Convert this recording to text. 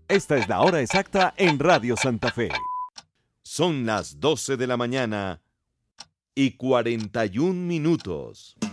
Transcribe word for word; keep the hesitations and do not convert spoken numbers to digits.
Esta es la hora exacta en Radio Santa Fe. Son las doce de la mañana y cuarenta y un minutos.